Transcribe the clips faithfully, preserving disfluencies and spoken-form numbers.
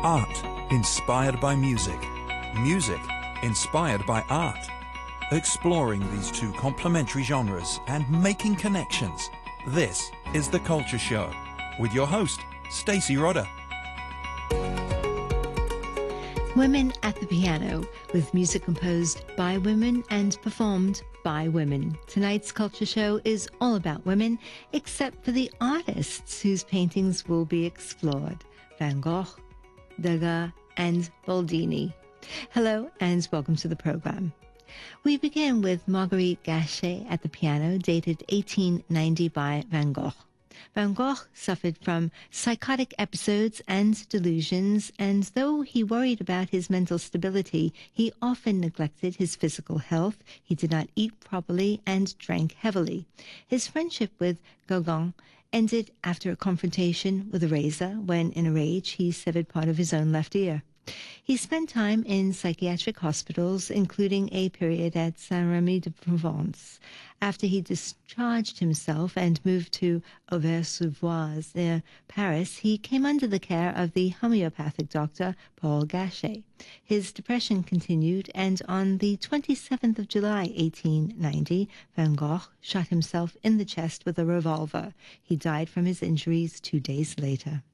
Art inspired by music. Music inspired by art. Exploring these two complementary genres and making connections. This is The Culture Show with your host, Stacey Rodder. Women at the Piano, with music composed by women and performed by women. Tonight's Culture Show is all about women, except for the artists whose paintings will be explored. Van Gogh, Degas, and Boldini. Hello, and welcome to the program. We begin with Marguerite Gachet at the piano, dated eighteen ninety by Van Gogh. Van Gogh suffered from psychotic episodes and delusions, and though he worried about his mental stability, he often neglected his physical health. He did not eat properly and drank heavily. His friendship with Gauguin ended after a confrontation with a razor when, in a rage, he severed part of his own left ear. He spent time in psychiatric hospitals, including a period at Saint-Rémy de Provence. After he discharged himself and moved to Auvers-sur-Oise near Paris, he came under the care of the homeopathic doctor Paul Gachet. His depression continued, and on the twenty-seventh of July, eighteen ninety, Van Gogh shot himself in the chest with a revolver. He died from his injuries two days later.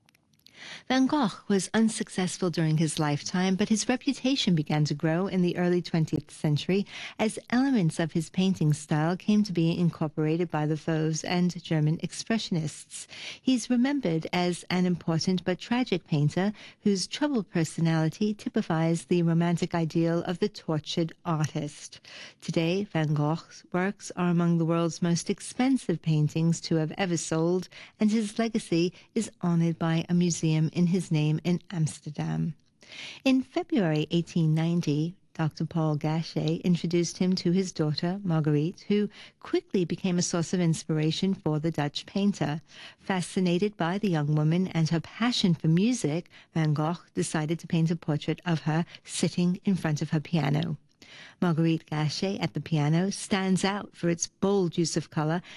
Van Gogh was unsuccessful during his lifetime, but his reputation began to grow in the early twentieth century as elements of his painting style came to be incorporated by the Fauves and German expressionists. He's remembered as an important but tragic painter whose troubled personality typifies the romantic ideal of the tortured artist. Today, Van Gogh's works are among the world's most expensive paintings to have ever sold, and his legacy is honored by a museum in his name in Amsterdam. In February eighteen ninety, Doctor Paul Gachet introduced him to his daughter, Marguerite, who quickly became a source of inspiration for the Dutch painter. Fascinated by the young woman and her passion for music, Van Gogh decided to paint a portrait of her sitting in front of her piano. Marguerite Gachet at the piano stands out for its bold use of color